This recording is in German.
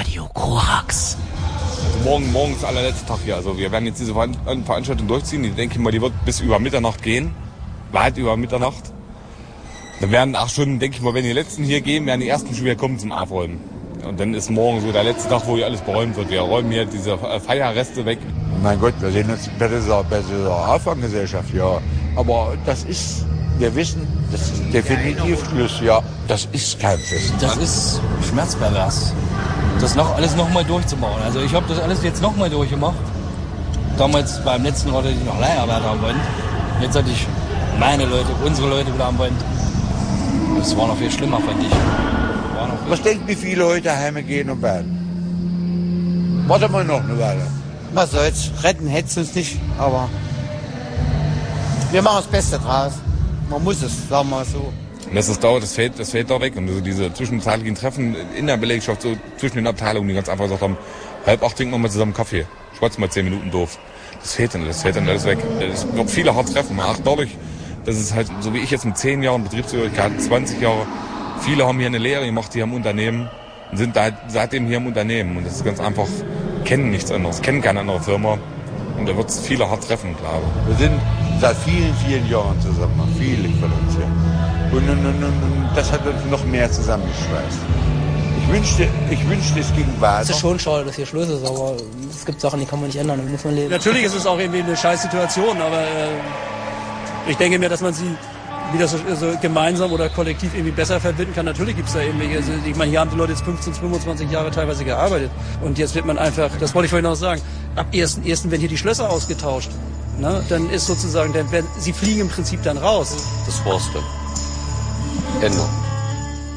Radio Korax. Also morgen ist allerletzter Tag hier. Also wir werden jetzt diese Veranstaltung durchziehen. Ich denke mal, die wird bis über Mitternacht gehen. Weit über Mitternacht. Dann werden 8 Stunden, denke ich mal, wenn die letzten hier gehen, werden die ersten schon wieder kommen zum Aufräumen. Und dann ist morgen so der letzte Tag, wo hier alles beräumt wird. Wir räumen hier diese Feierreste weg. Mein Gott, wir sehen uns bei dieser Auffanggesellschaft, ja. Aber wir wissen, das ist definitiv Schluss, ja. Das ist kein Fest. Das ist schmerzpervers. Das alles nochmal durchzumachen. Also ich habe das alles jetzt nochmal durchgemacht. Damals beim letzten Ort, die noch Leiharbeit haben wollten. Jetzt hatte ich meine Leute, unsere Leute wieder haben wollen. Das war noch viel schlimmer, fand ich. Was denkt, wie viele heute heimgehen und werden? Warte mal noch eine Weile. Was soll's, retten hätt's uns nicht, aber wir machen das Beste draus. Man muss es, sagen wir mal so. Und das fällt da weg. Und so diese zwischenzeitlichen Treffen in der Belegschaft, so zwischen den Abteilungen, die ganz einfach gesagt haben, 7:30 trinken wir mal zusammen Kaffee. Schwatz mal 10 Minuten doof. Das fällt dann alles weg. Es wird viele hart treffen. Ach, dadurch, dass es halt, so wie ich jetzt mit 10 Jahren Betriebszugehörigkeit, 20 Jahre, viele haben hier eine Lehre gemacht hier im Unternehmen und sind da seitdem hier im Unternehmen. Und das ist ganz einfach, kennen nichts anderes, kennen keine andere Firma. Und da wird es viele hart treffen, glaube ich. Wir sind seit vielen, vielen Jahren zusammen, viele von uns hier. Und das hat uns noch mehr zusammengeschweißt. Ich wünschte, es ging weiter. Es ist schon schade, dass hier Schluss ist, aber es gibt Sachen, die kann man nicht ändern, da muss man leben. Natürlich ist es auch irgendwie eine Scheißsituation, aber ich denke mir, dass man sie wieder so gemeinsam oder kollektiv irgendwie besser verbinden kann. Natürlich gibt es da irgendwelche, also ich meine, hier haben die Leute jetzt 15, 25 Jahre teilweise gearbeitet und jetzt wird man einfach, das wollte ich vorhin noch sagen, ab 1.1. werden hier die Schlösser ausgetauscht, ne? Dann ist sozusagen, sie fliegen im Prinzip dann raus. Das war's dann. Ende.